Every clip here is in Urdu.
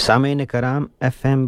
سامعین کرام FM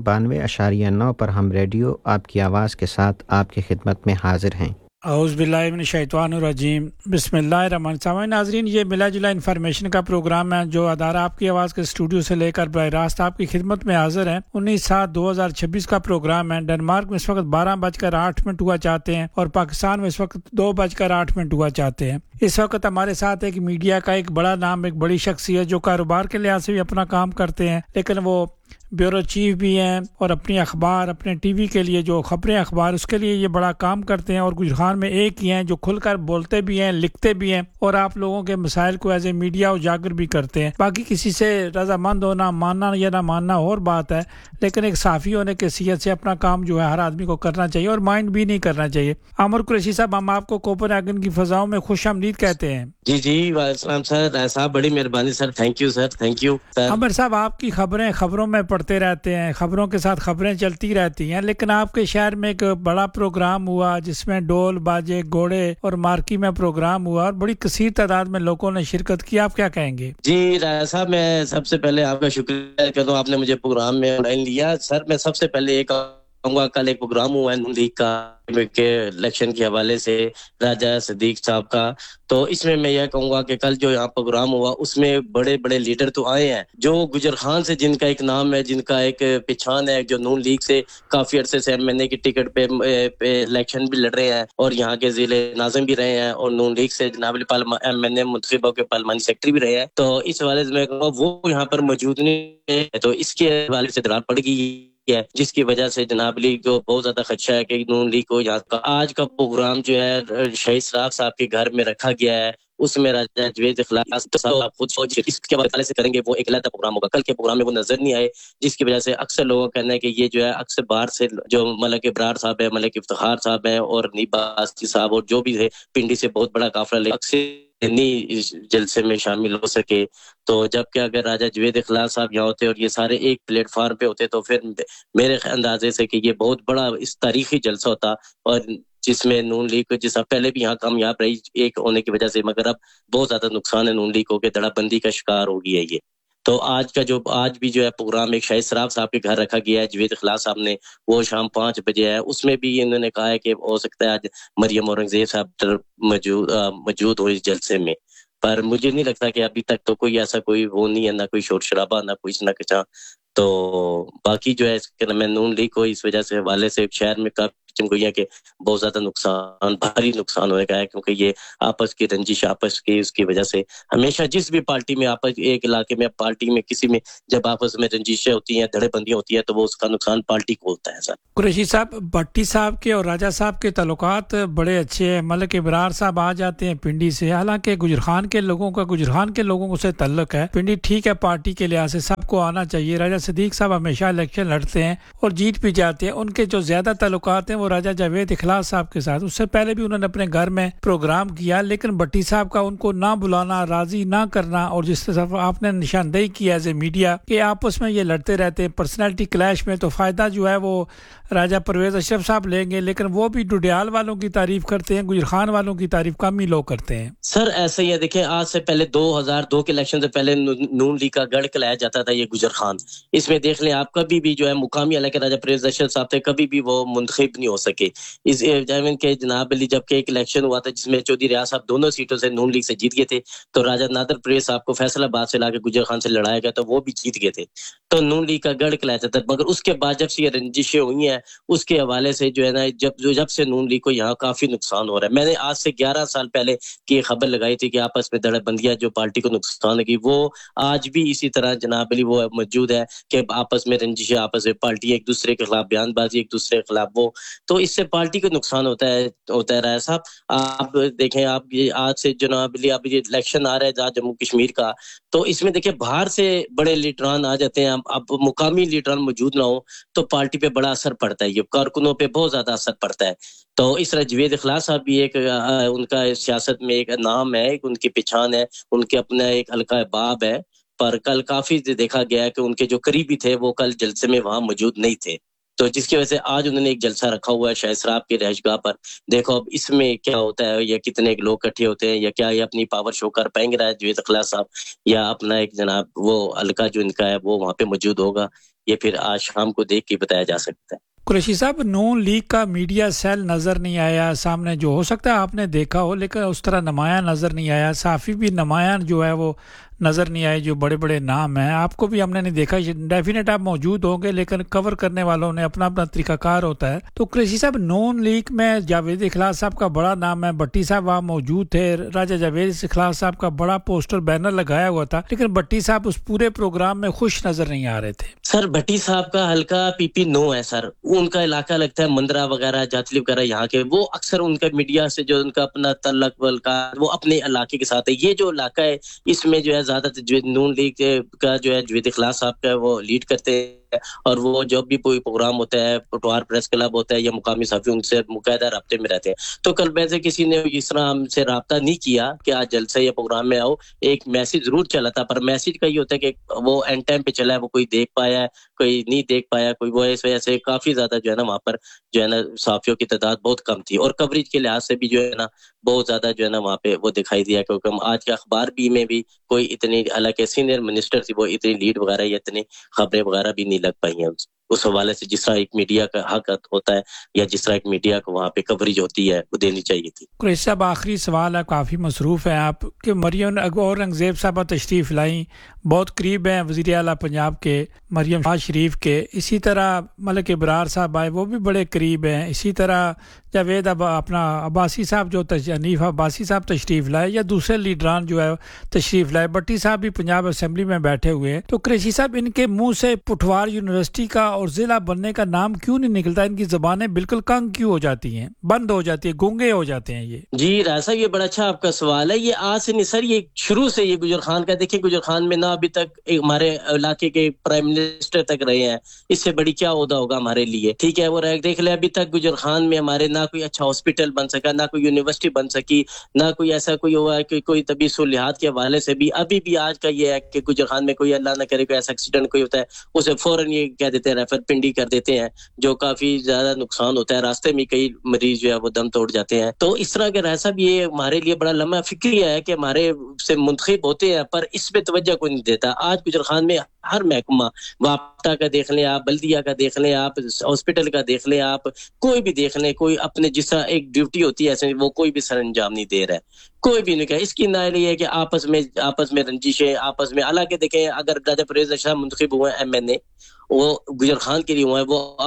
92.9 پر ہم ریڈیو آپ کی آواز کے ساتھ آپ کی خدمت میں حاضر ہیں۔ اعوذ باللہ من الشیطان الرجیم، بسم اللہ الرحمن الرحیم۔ ناظرین، یہ ملا جلا انفارمیشن کا پروگرام ہے جو ادارہ آپ کی آواز کے اسٹوڈیو سے لے کر براہ راست آپ کی خدمت میں حاضر ہے۔ 19/7/2026 کا پروگرام ہے۔ ڈنمارک میں اس وقت 12:08 ہوا چاہتے ہیں اور پاکستان میں اس وقت 2:08 ہوا چاہتے ہیں۔ اس وقت ہمارے ساتھ ایک میڈیا کا ایک بڑا نام، ایک بڑی شخصیت جو کاروبار کے لحاظ سے بھی اپنا کام کرتے ہیں، لیکن وہ بیورو چیف بھی ہیں اور اپنی اخبار، اپنے ٹی وی کے لیے جو خبریں اخبار، اس کے لیے یہ بڑا کام کرتے ہیں۔ اور گجران میں ایک ہی ہیں جو کھل کر بولتے بھی ہیں، لکھتے بھی ہیں اور آپ لوگوں کے مسائل کو ایز اے میڈیا اجاگر بھی کرتے ہیں۔ باقی کسی سے رضامند ہونا، ماننا یا نہ ماننا اور بات ہے، لیکن ایک صحافی ہونے کی حیثیت سے اپنا کام جو ہے ہر آدمی کو کرنا چاہیے اور مائنڈ بھی نہیں کرنا چاہیے۔ عامر قریشی صاحب، ہم آپ کو کوپن ہیگن کی فضاؤں میں خوش آمدید کہتے ہیں۔ جی وعلیکم سر، صاحب بڑی مہربانی سر، thank you sir, thank you sir. عامر صاحب، آپ کی خبروں میں پڑھتے رہتے ہیں، خبروں کے ساتھ خبریں چلتی رہتی ہیں، لیکن آپ کے شہر میں ایک بڑا پروگرام ہوا جس میں ڈول باجے گھوڑے اور مارکی میں پروگرام ہوا اور بڑی کثیر تعداد میں لوگوں نے شرکت کی، آپ کیا کہیں گے؟ جی راجا صاحب، میں سب سے پہلے آپ کا شکریہ کرتا ہوں، آپ نے مجھے پروگرام میں لیا سر۔ میں سب سے پہلے ایک کہوں گا، کل ایک پروگرام ہوا ہے نون لیگ کا کے الیکشن کے حوالے سے راجہ صدیق صاحب کا، تو اس میں میں یہ کہوں گا کہ کل جو یہاں پروگرام ہوا اس میں بڑے بڑے لیڈر تو آئے ہیں جو گجر خان سے، جن کا ایک نام ہے، جن کا ایک پہچان ہے، جو نون لیگ سے کافی عرصے سے MNA کی ٹکٹ پہ الیکشن بھی لڑ رہے ہیں اور یہاں کے ضلع ناظم بھی رہے ہیں، اور نون لیگ سے جناب MNA منتخب ہو کے پارلیمانی سیکرٹری بھی رہے ہیں۔ تو اس حوالے سے میں کہوں گا وہ یہاں پر موجود نہیں ہے، تو اس کے حوالے سے درار پڑ گئی ہے، جس کی وجہ سے جناب لیگ کو بہت زیادہ خدشہ ہے کہ نون لیگ کو یہاں کا آج کا پروگرام جو ہے شہید سراف صاحب کے گھر میں رکھا گیا ہے، اس میں راجہ جوید اخلاص آپ خود سوچ اس کے حوالے سے کریں گے، وہ ایک علیحدہ پروگرام ہوگا۔ کل کے پروگرام میں وہ نظر نہیں آئے، جس کی وجہ سے اکثر لوگوں کا کہنا ہے کہ یہ جو ہے اکثر باہر سے جو ملک ابرار صاحب ہے، ملک افتخار صاحب ہیں اور نیب باستی صاحب اور جو بھی ہے پنڈی سے بہت بڑا قافلہ لے اکثر نہیں اس جلسے میں شامل ہو سکے، تو جبکہ اگر راجہ جوید اخلاص صاحب یہاں ہوتے اور یہ سارے ایک پلیٹ فارم پہ ہوتے تو پھر میرے اندازے سے کہ یہ بہت بڑا اس تاریخی جلسہ ہوتا، اور جس میں نون لیگ کو جس پہلے بھی یہاں کامیاب رہی ایک ہونے کی وجہ سے، مگر اب بہت زیادہ نقصان ہے نون لیگ کو کہ دڑا بندی کا شکار ہو گیا ہے یہ۔ تو آج بھی جو ہے پروگرام ایک شاہد سراف صاحب کے گھر رکھا گیا ہے، جوید اخلاص صاحب نے، وہ شام 5 بجے ہے، اس میں بھی انہوں نے کہا ہے کہ ہو سکتا ہے آج مریم اورنگزیب صاحب موجود ہو اس جلسے میں، پر مجھے نہیں لگتا کہ ابھی تک تو کوئی ایسا کوئی وہ نہیں ہے، نہ کوئی شور شرابہ، نہ کوئی نہ کچھ۔ تو باقی جو ہے میں نون لیگ کو اس وجہ سے حوالے سے شہر میں کافی چمگوئیاں کہ بہت زیادہ نقصان، بھاری نقصان ہوئے گا ہے، کیونکہ یہ آپس کی رنجش، آپس کی اس کی وجہ سے ہمیشہ جس بھی پارٹی میں ایک علاقے میں پارٹی میں کسی میں جب آپس میں رنجشیں ہوتی ہیں، دھڑے بندیاں ہوتی ہیں، تو وہ اس کا نقصان پارٹی کو ہوتا ہے۔ سر قریشی صاحب، بھٹی صاحب کے اور راجہ صاحب کے تعلقات بڑے اچھے ہیں، ملک ابرار صاحب آ جاتے ہیں پنڈی سے، حالانکہ گجرخان کے لوگوں سے تعلق ہے، پنڈی ٹھیک ہے پارٹی کے لحاظ سے سب کو آنا چاہیے، راجہ صدیق صاحب ہمیشہ الیکشن لڑتے ہیں اور جیت بھی جاتے ہیں، ان کے جو زیادہ تعلقات ہیں وہ راجہ جاوید اخلاص صاحب کے ساتھ، اس سے پہلے بھی انہوں نے اپنے گھر میں پروگرام کیا، لیکن بھٹی صاحب کا ان کو نہ بلانا، راضی نہ کرنا، اور جس طرح آپ نے نشاندہی کی ایز اے میڈیا کہ آپس میں یہ لڑتے رہتے ہیں پرسنالٹی کلیش میں، تو فائدہ جو ہے وہ راجہ پرویز اشرف صاحب لیں گے، لیکن وہ بھی ڈڈیال والوں کی تعریف کرتے ہیں، گجرخان والوں کی تعریف کم ہی لوگ کرتے ہیں۔ سر ایسا ہی ہے، دیکھیں آج سے پہلے 2002 کے الیکشن سے پہلے نون لیگ کا گڑھ کلایا جاتا تھا یہ گجرخان، اس میں دیکھ لیں آپ کبھی بھی جو ہے مقامی علاقے راجہ پرویز اشرف صاحب تھے، کبھی بھی وہ منتخب نہیں ہو سکے اس کے جناب علی، جبکہ ایک الیکشن ہوا تھا جس میں چودھری ریاض صاحب دونوں سیٹوں سے نون لیگ سے جیت گئے تھے، تو راجہ نادر پرویز صاحب کو فیصل آباد سے لا کے گجر خان سے لڑایا گیا تو وہ بھی جیت گئے تھے، تو نون لیگ کا گڑھ کلایا جاتا ہے۔ مگر اس کے بعد جب سے یہ رنجشیں ہوئی ہیں، اس کے حوالے سے جو ہے نا جب سے نون لیگ کو یہاں کافی نقصان ہو رہا ہے۔ میں نے آج سے 11 سال پہلے کی یہ خبر لگائی تھی کہ آپس میں دڑے بندیاں جو پارٹی کو نقصان لگی، وہ آج بھی اسی طرح جناب علی وہ موجود ہے کہ آپس میں رنجشیں، آپس میں پارٹی ایک دوسرے کے خلاف بیان بازی، ایک دوسرے کے خلاف وہ، تو اس سے پارٹی کو نقصان ہوتا ہے رائے صاحب۔ آپ دیکھیں، آپ یہ آج سے جناب علی اب یہ الیکشن آ رہا ہے جموں کشمیر کا، تو اس میں دیکھیں باہر سے بڑے لیڈران آ جاتے ہیں، اب مقامی لیڈران موجود نہ ہو تو پارٹی پہ بڑا اثر پڑتا ہے، یہ کارکنوں پہ بہت زیادہ اثر پڑتا ہے۔ تو اس طرح جوید اخلاص صاحب بھی ایک ان کا سیاست میں ایک نام ہے، ان کی پہچان ہے، ان کے اپنا ایک حلقہ باب ہے، پر کل کافی دیکھا گیا ہے کہ ان کے جو قریبی تھے وہ کل جلسے میں وہاں موجود نہیں تھے، تو جس کی وجہ سے آج انہوں نے ایک جلسہ رکھا ہوا ہے شاہ اسراف کی رہائش گاہ پر. دیکھو اب اس میں کیا ہوتا ہے یا کتنے لوگ اکٹھے ہوتے ہیں یا کیا یہ اپنی پاور شو کر پائیں گے جاوید اخلاص صاحب, یا اپنا ایک جناب وہ حلقہ جو ان کا ہے وہ وہاں پہ موجود ہوگا, یہ پھر آج شام کو دیکھ کے بتایا جا سکتا ہے. قریشی صاحب, نون لیگ کا میڈیا سیل نظر نہیں آیا سامنے, جو ہو سکتا ہے آپ نے دیکھا ہو, لیکن اس طرح نمایاں نظر نہیں آیا. صحافی بھی نمایاں جو ہے وہ نظر نہیں آئے, جو بڑے بڑے نام ہیں. آپ کو بھی ہم نے نہیں دیکھا, ڈیفینیٹ آپ موجود ہوں گے, لیکن کور کرنے والوں نے اپنا اپنا طریقہ کار ہوتا ہے. تو قریشی صاحب, نون لیگ میں جاوید اخلاص صاحب کا بڑا نام ہے, بھٹی صاحب وہاں موجود تھے, راجہ جاوید اخلاص صاحب کا بڑا پوسٹر بینر لگایا ہوا تھا, لیکن بھٹی صاحب اس پورے پروگرام میں خوش نظر نہیں آ رہے تھے. سر بھٹی صاحب کا حلقہ پی پی 9 ہے سر, ان کا علاقہ لگتا ہے مندرا وغیرہ جاتلی وغیرہ یہاں کے, وہ اکثر ان کا میڈیا سے جو ان کا اپنا تعلق وہ اپنے علاقے کے ساتھ ہے. یہ جو علاقہ ہے اس میں جو ہے زیادہ نون لیگ کا جو ہے جاوید اخلاص صاحب کا وہ لیڈ کرتے ہیں, اور وہ جب بھی کوئی پروگرام ہوتا ہے, پٹوار پریس کلب ہوتا ہے یا مقامی صحافی, ان سے مقاعدہ رابطے میں رہتے ہیں. تو کل ویسے کسی نے اس طرح ہم سے رابطہ نہیں کیا کہ آج جلسے یا پروگرام میں آؤ, ایک میسج ضرور چلا تھا, پر میسج کا یہ ہوتا ہے کہ وہ اینڈ ٹائم پہ چلا ہے, وہ کوئی دیکھ پایا ہے کوئی نہیں دیکھ پایا کوئی, وہ اس وجہ سے کافی زیادہ جو ہے نا وہاں پر جو ہے نا صحافیوں کی تعداد بہت کم تھی, اور کوریج کے لحاظ سے بھی جو ہے نا بہت زیادہ جو ہے نا وہاں پہ وہ دکھائی دیا, کیونکہ ہم آج کے اخبار بھی میں بھی کوئی اتنی, حالانکہ سینئر منسٹر تھی, وہ اتنی لیڈ وغیرہ یا اتنی خبریں وغیرہ بھی نہیں لگ پائی ہیں اس حوالے سے, جس طرح ایک میڈیا کا حق ہوتا ہے یا جس طرح ایک میڈیا کو وہاں پہ کوریج ہوتی ہے وہ دینی چاہیے تھی. قریشی صاحب, آخری سوال ہے, کافی مصروف ہیں آپ, کہ مریم اورنگزیب صاحبہ تشریف لائیں, بہت قریب ہیں وزیر اعلیٰ پنجاب کے مریم شاہ شریف کے, اسی طرح ملک ابرار صاحب آئے, وہ بھی بڑے قریب ہیں, اسی طرح جاوید اپنا عباسی صاحب جو حنیف عباسی صاحب تشریف لائے, یا دوسرے لیڈران جو ہے تشریف لائے, بھٹی صاحب بھی پنجاب اسمبلی میں بیٹھے ہوئے ہیں. تو قریشی صاحب, ان کے منہ سے پٹوار یونیورسٹی کا اور ضلع بننے کا نام کیوں نہیں نکلتا؟ ان کی زبانیں بالکل کنگ کیوں ہو جاتی ہیں, بند ہو جاتی ہیں, گونگے ہو جاتے ہیں یہ؟ جی راضا, یہ بڑا اچھا آپ کا سوال ہے. یہ آج سے نہیں سر, یہ شروع سے یہ گجر خان کا, دیکھیں گجر خان میں نہ ابھی تک ہمارے علاقے کے پرائم منسٹر تک رہے ہیں, اس سے بڑی کیا عہدہ ہوگا ہمارے لیے, ٹھیک ہے. وہ دیکھ لیں ابھی تک گجر خان میں ہمارے نہ کوئی اچھا ہاسپٹل بن سکا, نہ کوئی یونیورسٹی بن سکی, نہ کوئی ایسا کوئی ہوا ہے کہ کوئی طبی سہولیات کے حوالے سے بھی ابھی بھی آج کا یہ ہے کہ گجر خان میں کوئی اللہ نہ کرے کوئی ایسا ایکسیڈنٹ کوئی ہوتا ہے, اسے فوراً یہ کہہ دیتے ہیں ریفر پنڈی کر دیتے ہیں, جو کافی زیادہ نقصان ہوتا ہے, راستے میں کئی مریض جو ہے وہ دم توڑ جاتے ہیں. تو اس طرح کا ایسا بھی یہ ہمارے لیے بڑا لمحہ فکری ہے کہ ہمارے سے منتخب ہوتے ہیں, پر اس پہ توجہ کوئی نہیں دیتا. آج گجر خان میں ہر محکمہ, وابطہ کا دیکھ لیں آپ, بلدیہ کا دیکھ لیں آپ, ہاسپٹل کا دیکھ لیں آپ, کوئی بھی دیکھ لیں, کوئی اپنے جس طرح ایک ڈیوٹی ہوتی ہے ایسے وہ کوئی بھی سر انجام نہیں دے رہا ہے, کوئی بھی نہیں کہا. اس کی نہ یہ ہے کہ آپس میں رنجشیں, آپس میں حالانکہ دیکھیں اگر راجہ پرویز شاہ منتخب ہوئے ایم این اے, وہ گجر خان کے لیے ہوئے,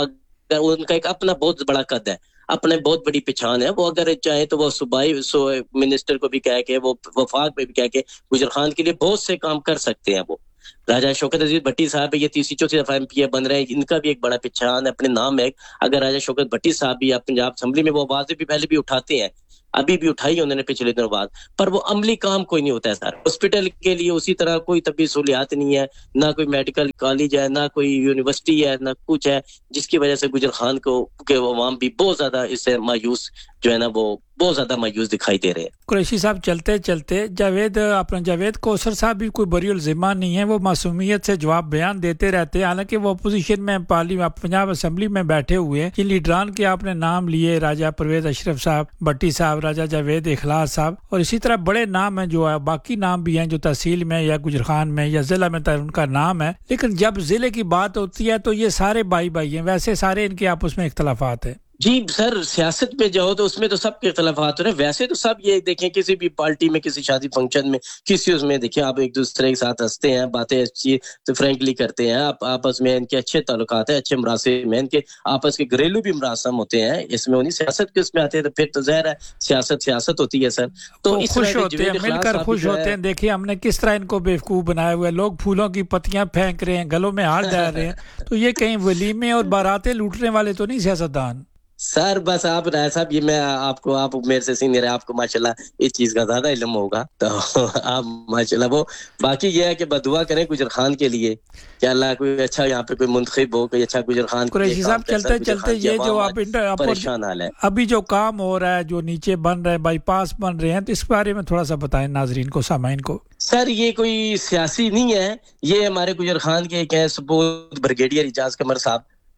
وہ ان کا ایک اپنا بہت بڑا قد ہے, اپنے بہت بڑی پہچان ہے. وہ اگر چاہے تو وہ صوبائی منسٹر کو بھی کہہ کے, وہ وفاق پہ بھی کہہ کے گجر خان کے لیے بہت سے کام کر سکتے ہیں. وہ راجہ شوکت عزیز بھٹی صاحب یہ تیسری چوتھی دفعہ ایم پی اے بن رہے ہیں, ان کا بھی ایک بڑا پہچان ہے, اپنے نام ہے. اگر راجہ شوکت بھٹی صاحب بھی پنجاب اسمبلی میں وہ آوازیں بھی پہلے بھی اٹھاتے ہیں, ابھی بھی اٹھائی انہوں نے پچھلے دنوں بعد, پر وہ عملی کام کوئی نہیں ہوتا ہے سر. ہاسپٹل کے لیے اسی طرح کوئی طبی سہولیات نہیں ہے, نہ کوئی میڈیکل کالج ہے, نہ کوئی یونیورسٹی ہے, نہ کچھ ہے, جس کی وجہ سے گجر خان کو کہ عوام بھی بہت زیادہ اس سے مایوس جو ہے نا وہ بہت زیادہ مایوس دکھائی دے رہے ہیں. قریشی صاحب, چلتے چلتے جاوید کوثر صاحب بھی کوئی بری الذمہ نہیں ہے, وہ معصومیت سے جواب بیان دیتے رہتے ہیں, حالانکہ وہ اپوزیشن میں پنجاب اسمبلی میں بیٹھے ہوئے ہیں. جن لیڈران کے آپ نے نام لیے, راجہ پرویز اشرف صاحب, بھٹی صاحب, راجہ جاوید اخلاص صاحب, اور اسی طرح بڑے نام ہیں جو ہے, باقی نام بھی ہیں جو تحصیل میں یا گجر خان میں یا ضلع میں ان کا نام ہے, لیکن جب ضلع کی بات ہوتی ہے تو یہ سارے بھائی ہیں. ویسے سارے ان کے آپس میں اختلافات ہیں. جی سر, سیاست میں جاؤ تو اس میں تو سب کے اختلافات ہو رہے ہیں. ویسے تو سب یہ دیکھیں کسی بھی پارٹی میں, کسی شادی فنکشن میں, کسی اس میں دیکھیں آپ ایک دوسرے کے ساتھ ہنستے ہیں, باتیں اچھی تو فرینکلی کرتے ہیں, آپ آپس میں ان کے اچھے تعلقات ہیں, اچھے مراسم ہیں, ان کے آپس کے گھریلو بھی مراسم ہوتے ہیں. اس میں انہیں سیاست کے اس میں آتے ہیں تو پھر تو ظاہر ہے سیاست ہوتی ہے سر. تو اس خوش ہوتے ہیں, مل کر خوش ہوتے ہیں. دیکھیے ہم نے کس طرح ان کو بیوقوف بنایا ہوا ہے, لوگ پھولوں کی پتیاں پھینک رہے ہیں, گلوں میں ہار ڈال رہے ہیں, تو یہ کہیں ولیمے اور باراتیں لوٹنے والے تو نہیں سیاستدان سر. بس آپ رائے صاحب, یہ میں آپ میرے سے سینئر ہے, آپ کو ماشاءاللہ اس چیز کا زیادہ علم ہوگا, تو آپ ماشاءاللہ وہ باقی یہ ہے کہ بدعا کریں گجر خان کے لیے کہ اللہ کوئی اچھا یہاں پہ کوئی منتخب ہو, کوئی اچھا گجر خان. قریشی صاحب, چلتے چلتے یہ جو آپ پریشان حال ہے, ابھی جو کام ہو رہا ہے, جو نیچے بن رہے ہیں, بائی پاس بن رہے ہیں, تو اس بارے میں تھوڑا سا بتائیں ناظرین کو, سامعین کو. سر یہ کوئی سیاسی نہیں ہے, یہ ہمارے گجر خان کے ایک ہیں سپوت بریگیڈیئر اجاز قمر صاحب,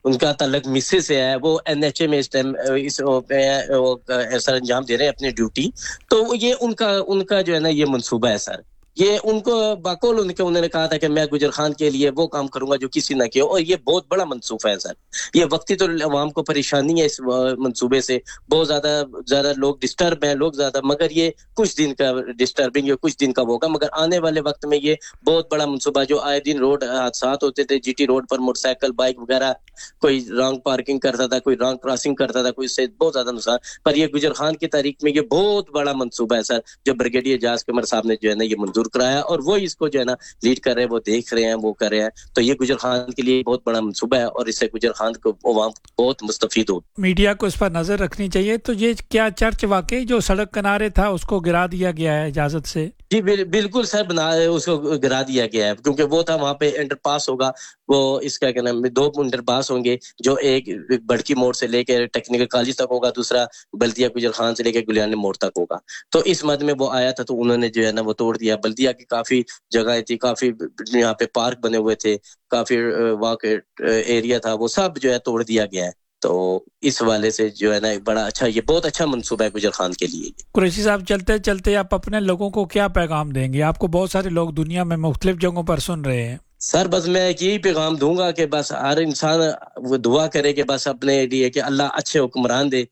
ان کا تعلق مصر سے ہے, وہ NHA میں اس ٹائم سر انجام دے رہے ہیں اپنی ڈیوٹی. تو یہ ان کا جو ہے نا یہ منصوبہ ہے سر. یہ ان کو باقول انہوں نے کہا تھا کہ میں گجر خان کے لیے وہ کام کروں گا جو کسی نہ کیا, اور یہ بہت بڑا منصوبہ ہے سر. یہ وقتی تو عوام کو پریشانی ہے اس منصوبے سے, بہت زیادہ لوگ ڈسٹرب ہیں, لوگ زیادہ, مگر یہ کچھ دن کا ڈسٹربنگ ہے, کچھ دن کا ہوگا, مگر آنے والے وقت میں یہ بہت بڑا منصوبہ. جو آئے دن روڈ حادثات ہوتے تھے GT روڈ پر, موٹر سائیکل بائک وغیرہ, کوئی رانگ پارکنگ کرتا تھا, کوئی رانگ کراسنگ کرتا تھا, کوئی سے بہت زیادہ نقصان. پر یہ گجر خان کی تاریخ میں یہ بہت بڑا منصوبہ ہے سر, جو بریگیڈیئر جاز قمر صاحب نے جو ہے نا یہ منظور کرایا, اور وہ اس کو جو ہے نا لیڈ کر رہے ہیں, وہ دیکھ رہے ہیں, وہ کر رہے ہیں. تو یہ گجر خان کے لیے بہت بڑا منصوبہ ہے, اور اس سے گجر خان کو عوام بہت مستفید ہو. میڈیا کو اس پر نظر رکھنی چاہیے. تو یہ کیا چرچ واقعی جو سڑک کنارے تھا اس کو گرا دیا گیا ہے اجازت سے؟ جی بالکل سر, اس کو گرا دیا گیا ہے, کیونکہ وہ تھا وہاں پہ انڈر پاس ہوگا, وہ اس کا کیا نام, 2 انڈر پاس ہوں گے, جو ایک بڑکی موڑ سے لے کے ٹیکنیکل کالج تک ہوگا, دوسرا بلدیہ گجر خان سے لے کے گلیان موڑ تک ہوگا. تو اس مد میں وہ آیا تھا, تو انہوں نے جو ہے نا وہ توڑ دیا. بلدیہ کی کافی جگہیں تھی, کافی یہاں پہ پارک بنے ہوئے تھے, کافی واک ایریا تھا, وہ سب جو ہے توڑ دیا گیا ہے. تو اس والے سے جو ہے نا بڑا اچھا, یہ بہت اچھا منصوبہ ہے گجر خان کے لیے. قریشی صاحب, چلتے چلتے آپ اپنے لوگوں کو کیا پیغام دیں گے؟ آپ کو بہت سارے لوگ دنیا میں مختلف جگہوں پر سن رہے ہیں. سر بس میں یہی پیغام دوں گا کہ بس ہر انسان وہ دعا کرے کہ بس اپنے لیے کہ اللہ اچھے حکمران دے,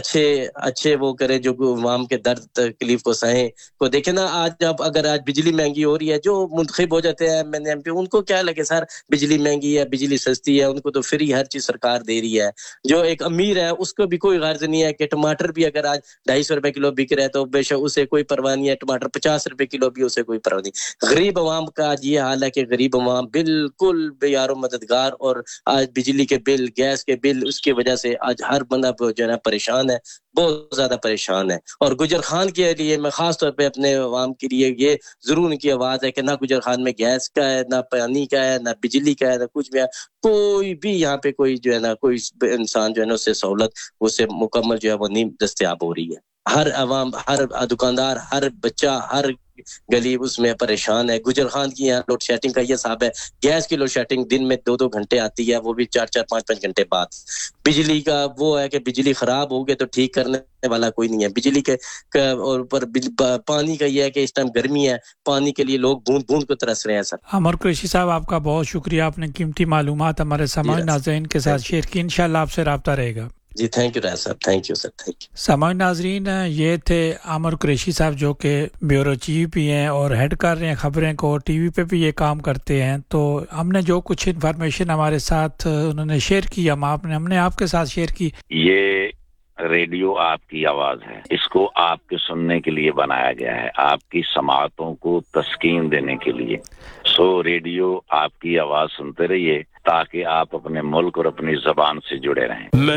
اچھے وہ کرے جو عوام کے درد تکلیف کو سہیں. کو دیکھیں نا, آج اگر آج بجلی مہنگی ہو رہی ہے, جو منتخب ہو جاتے ہیں MP, ان کو کیا لگے سر بجلی مہنگی ہے, بجلی سستی ہے, ان کو تو فری ہر چیز سرکار دے رہی ہے. جو ایک امیر ہے اس کو بھی کوئی غرض نہیں ہے کہ ٹماٹر بھی اگر آج 250 روپے کلو بک رہا ہے تو بے شک اسے کوئی پرواہ نہیں ہے, ٹماٹر 50 روپے کلو بھی اسے کوئی پرواہ نہیں. غریب عوام کا آج یہ حال ہے کہ غریب عوام بالکل بے یار و مددگار, اور آج بجلی کے بل, گیس کے بل, اس کی وجہ سے آج ہر بندہ جو ہے نا پریشان ہے, بہت زیادہ پریشان ہے. اور گجر خان کے لیے میں خاص طور پہ اپنے عوام کے لیے یہ ضرور ان کی آواز ہے کہ نہ گجر خان میں گیس کا ہے, نہ پانی کا ہے, نہ بجلی کا ہے, نہ کچھ بھی ہے. کوئی بھی یہاں پہ کوئی جو ہے نا کوئی انسان جو ہے نا اس سے سہولت اس سے مکمل جو ہے وہ نہیں دستیاب ہو رہی ہے. ہر عوام, ہر دکاندار, ہر بچہ, ہر گلی اس میں پریشان ہے. گجر خان کی یہاں لوڈ شیڈنگ کا یہ حساب ہے, گیس کی لوڈ شیڈنگ دن میں 2 گھنٹے آتی ہے, وہ بھی 4 5 گھنٹے بعد. بجلی کا وہ ہے کہ بجلی خراب ہو گئی تو ٹھیک کرنے والا کوئی نہیں ہے. بجلی کے اور پر پانی کا یہ ہے کہ اس ٹائم گرمی ہے, پانی کے لیے لوگ بوند بوند کو ترس رہے ہیں. سر عمر قریشی صاحب, آپ کا بہت شکریہ, آپ نے قیمتی معلومات ہمارے سامعین ناظرین کے ساتھ شیئر کی. انشاءاللہ آپ سے رابطہ رہے گا. جی تھینک یو راج صاحب, thank you sir, thank you. سامعین ناظرین, یہ تھے عمر قریشی صاحب جو کہ بیورو چیف بھی ہیں اور ہیڈ کر رہے ہیں خبریں کو, ٹی وی پہ بھی یہ کام کرتے ہیں. تو ہم نے جو کچھ انفارمیشن ہمارے ساتھ انہوں نے شیئر کی, ہم نے آپ کے ساتھ شیئر کی. یہ ریڈیو آپ کی آواز ہے, اس کو آپ کے سننے کے لیے بنایا گیا ہے, آپ کی سماعتوں کو تسکین دینے کے لیے. ریڈیو آپ کی آواز سنتے رہیے تاکہ آپ اپنے ملک اور اپنی زبان سے جڑے رہیں.